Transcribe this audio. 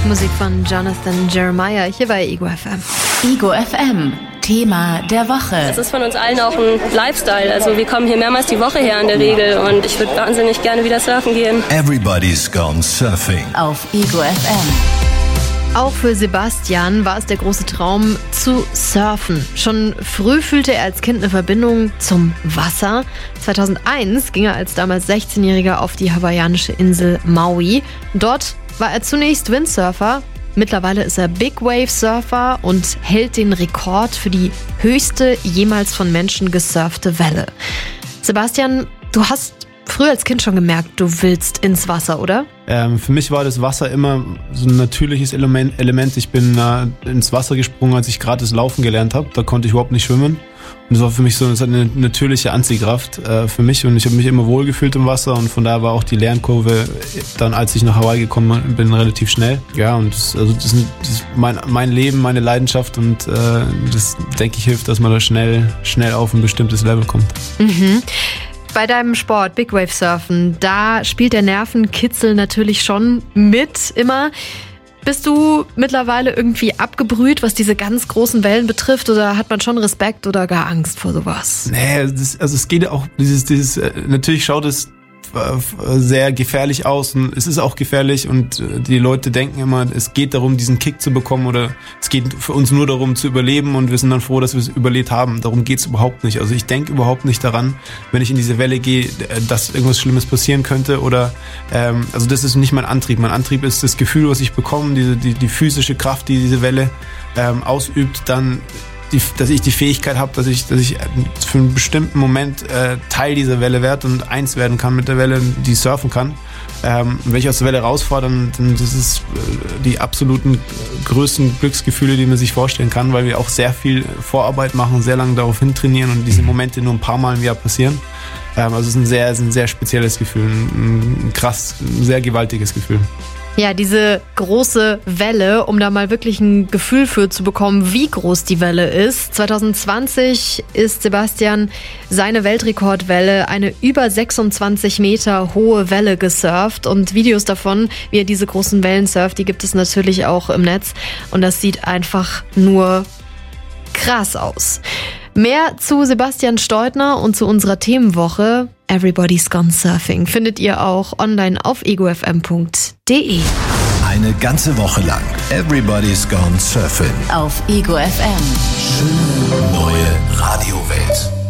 Musik von Jonathan Jeremiah hier bei Ego FM. Ego FM, Thema der Woche. Es ist von uns allen auch ein Lifestyle. Also wir kommen hier mehrmals die Woche her in der Regel und ich würde wahnsinnig gerne wieder surfen gehen. Everybody's gone surfing. Auf Ego FM. Auch für Sebastian war es der große Traum, zu surfen. Schon früh fühlte er als Kind eine Verbindung zum Wasser. 2001 ging er als damals 16-Jähriger auf die hawaiianische Insel Maui. Dort war er zunächst Windsurfer. Mittlerweile ist er Big Wave Surfer und hält den Rekord für die höchste jemals von Menschen gesurfte Welle. Sebastian, du hast früher als Kind schon gemerkt, du willst ins Wasser, oder? Für mich war das Wasser immer so ein natürliches Element. Ich bin ins Wasser gesprungen, als ich gerade das Laufen gelernt habe. Da konnte ich überhaupt nicht schwimmen. Und das war für mich so eine natürliche Anziehkraft für mich. Und ich habe mich immer wohlgefühlt im Wasser. Und von daher war auch die Lernkurve dann, als ich nach Hawaii gekommen bin, relativ schnell. Ja, und das ist mein Leben, meine Leidenschaft. Und das, denke ich, hilft, dass man da schnell auf ein bestimmtes Level kommt. Mhm. Bei deinem Sport, Big Wave Surfen, da spielt der Nervenkitzel natürlich schon mit, immer. Bist du mittlerweile irgendwie abgebrüht, was diese ganz großen Wellen betrifft, oder hat man schon Respekt oder gar Angst vor sowas? Nee, es geht auch, natürlich schaut es sehr gefährlich aus und es ist auch gefährlich und die Leute denken immer, es geht darum, diesen Kick zu bekommen oder es geht für uns nur darum zu überleben und wir sind dann froh, dass wir es überlebt haben. Darum geht's überhaupt nicht. Also ich denke überhaupt nicht daran, wenn ich in diese Welle gehe, dass irgendwas Schlimmes passieren könnte oder also das ist nicht mein Antrieb. Mein Antrieb ist das Gefühl, was ich bekomme, die physische Kraft, die diese Welle ausübt, dann dass ich die Fähigkeit habe, dass ich für einen bestimmten Moment Teil dieser Welle werde und eins werden kann mit der Welle, die surfen kann. Wenn ich aus der Welle rausfahre, dann das ist die absoluten größten Glücksgefühle, die man sich vorstellen kann, weil wir auch sehr viel Vorarbeit machen, sehr lange darauf hin trainieren und diese Momente nur ein paar Mal im Jahr passieren. Also es ist ein sehr spezielles Gefühl, ein sehr gewaltiges Gefühl. Ja, diese große Welle, um da mal wirklich ein Gefühl für zu bekommen, wie groß die Welle ist. 2020 ist Sebastian seine Weltrekordwelle, eine über 26 Meter hohe Welle gesurft und Videos davon, wie er diese großen Wellen surft, die gibt es natürlich auch im Netz und das sieht einfach nur krass aus. Mehr zu Sebastian Steudtner und zu unserer Themenwoche Everybody's Gone Surfing findet ihr auch online auf egofm.de. Eine ganze Woche lang Everybody's Gone Surfing. Auf Ego FM. Schöne neue Radiowelt.